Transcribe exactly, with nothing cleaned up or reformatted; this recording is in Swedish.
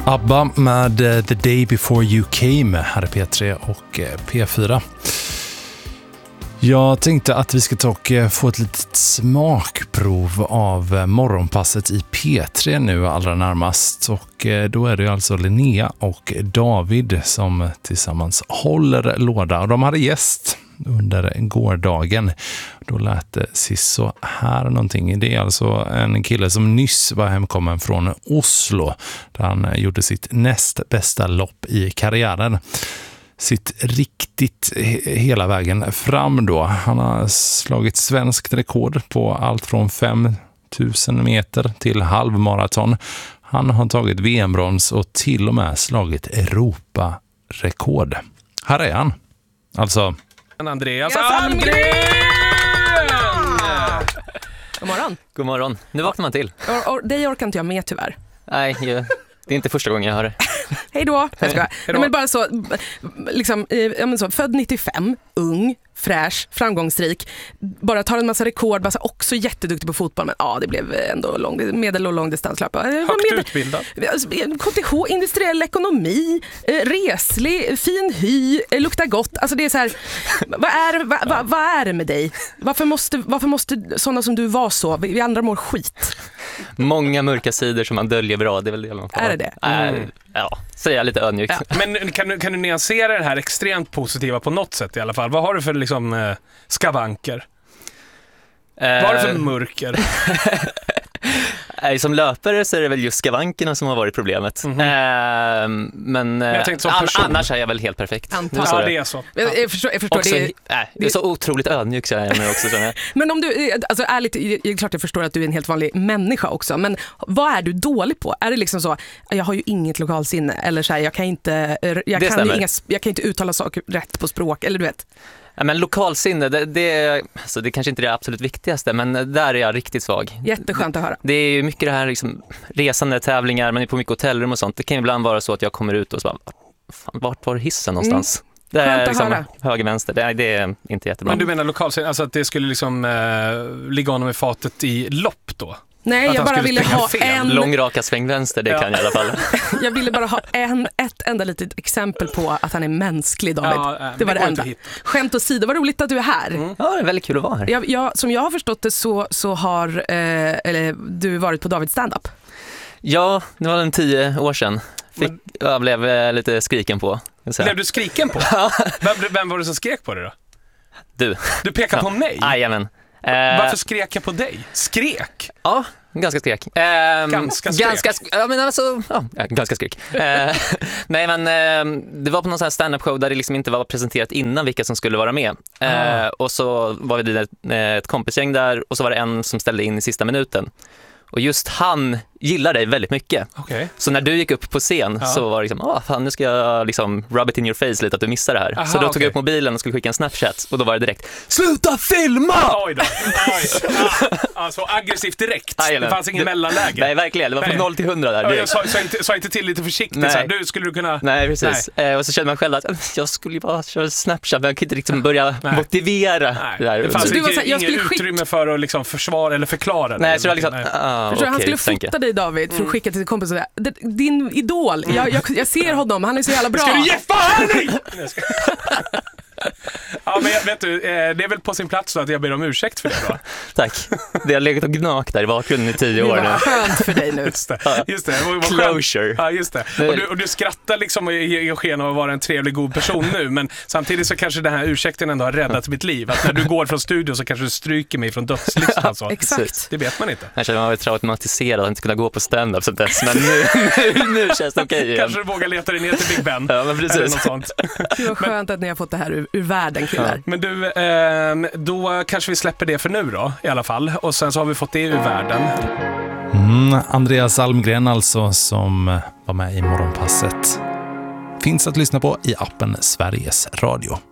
ABBA med The Day Before You Came här i P tre och P fyra. Jag tänkte att vi ska ta och få ett litet smakprov av morgonpasset i P tre nu allra närmast. Och då är det alltså Linnea och David som tillsammans håller låda. Och de hade gäst under gårdagen. Då lät det så här någonting. Det är alltså en kille som nyss var hemkommen från Oslo. Där han gjorde sitt näst bästa lopp i karriären. Sitt riktigt hela vägen fram då. Han har slagit svenskt rekord på allt från fem tusen meter till halvmaraton. Han har tagit V M-brons och till och med slagit Europa-rekord. Här är han. Alltså Andreas Almgren! God morgon. God morgon. Nu vaknar man till. Or, or, dig orkar inte jag med tyvärr. Nej, jag, det är inte första gången jag hör det. Hej då. Jag ska. Nej, men bara så, liksom, ja, men så, född nittiofem, ung, fräsch, framgångsrik. Bara tar en massa rekord, bara så, också jätteduktig på fotboll. Men ja, det blev ändå lång, medel- och långdistanslöp. Högt utbildad. K T H, industriell ekonomi, reslig, fin hy, luktar gott. Alltså det är så här, vad är, vad, vad, vad är det med dig? Varför måste, varför måste sådana som du vara så? Vi, vi andra mår skit. Många mörka sidor som man döljer bra, det är väl det man får. Är det det? Mm. Ja, säger jag lite ödmjukt. Ja. Men kan du, kan du nyansera det här extremt positiva på något sätt i alla fall? Vad har du för liksom eh, skavanker? Eh, Vad har du för mörker? Som löpare så är det väl just skavankerna som har varit problemet. Mm-hmm. Eh, men men jag tänkte, an, annars är jag väl helt perfekt. Antal. Ja, det är så. Jag, jag förstår, jag förstår också, det. Är, äh, det är så otroligt ödmjuk så jag är också. Så men om du, alltså ärligt, det är klart jag förstår att du är en helt vanlig människa också. Men vad är du dålig på? Är det liksom så, jag har ju inget lokalsinne. Eller så här, jag kan inte, jag kan, inga, jag kan inte uttala saker rätt på språk. Eller du vet. Ja, men lokalsinne, det, det, alltså det kanske inte är det absolut viktigaste, men där är jag riktigt svag. Jätteskönt att höra. Det är ju mycket det här liksom, resande, tävlingar, man är på mycket hotellrum och sånt. Det kan ibland vara så att jag kommer ut och så bara, fan, vart var hissen någonstans? Mm. Det är liksom höger, vänster, det är, det är inte jättebra. Men du menar lokalsinne, alltså att det skulle liksom eh, ligga honom i fatet i lopp då? Nej, att jag bara ville ha fel. en... Långraka svängvänster, det ja. Kan jag i alla fall. Jag ville bara ha en, ett enda litet exempel på att han är mänsklig, David. Ja, äh, det var det, det enda. Skämt åsido, vad roligt att du är här. Mm. Ja, det är väldigt kul att vara här. Jag, jag, som jag har förstått det så, så har eh, eller, du varit på Davids stand-up. Ja, det var en tio år sedan. Fick, Men... Jag blev eh, lite skriken på. Blev du skriken på? vem, vem var det som skrek på dig då? Du. Du pekar ja. på mig? Jajamän. Varför skrek jag på dig? Skrek? Ja, ganska skrek. Eh, ganska skrek? Ganska, ja, men alltså, ja, ganska skrek. Eh, nej, men eh, det var på någon sån här stand-up-show där det liksom inte var presenterat innan vilka som skulle vara med. Eh, ah. Och så var det ett, ett kompisgäng där och så var det en som ställde in i sista minuten. Och just han gillar dig väldigt mycket. Okay. Så när du gick upp på scen ja. så var det liksom, ah, fan, nu ska jag liksom rub it in your face lite att du missar det här. Aha, så då tog okay. jag upp mobilen och skulle skicka en Snapchat och då var det direkt, sluta filma! Oj då. Oj. Ah, alltså aggressivt direkt. Ah, det fanns ingen mellanläge. Nej, verkligen. Det var från noll till hundra där. Ja, jag sa, sa, inte, sa inte till lite försiktigt. Nej. Så här, du, skulle du kunna... Nej, precis. Nej. Eh, och så kände man själv att jag skulle ju bara köra Snapchat, men jag kan inte liksom börja Nej. motivera Nej. det där. Det fanns så du var så, ingen utrymme skick... för att liksom försvara eller förklara. Nej, så det var liksom... Ah, okay, han skulle fota dig, David, för att skicka till sin kompis och säga, din idol, jag, jag, jag ser honom, han är så jävla bra. Ska du ge fan? Ja, men vet du, det är väl på sin plats då att jag ber om ursäkt för det då. Tack. Det har legat och gnagt där i bakgrunden i tio år nu. Det var skönt för dig nu. Just det. Just det. det Closure. Ja, just det. Och du, och du skrattar liksom och ger sken av att vara en trevlig, god person nu, men samtidigt så kanske den här ursäkten ändå har räddat mitt liv. Att när du går från studion så kanske du stryker mig från dödslistan. Alltså. Exakt. Det vet man inte. Jag känner mig traumatiserad att inte kunna gå på stand-up som dess, men nu, nu, nu känns det okej igen. Kanske du vågar leta dig ner till Big Ben. Ja, men precis. Något sånt. Det var skönt men, att ni har fått det här ur, ur världen, killar. Ja. Men du, eh, då kanske vi släpper det för nu då, i alla fall. Och sen så har vi fått det ur världen. Mm, Andreas Almgren alltså, som var med i morgonpasset. Finns att lyssna på i appen Sveriges Radio.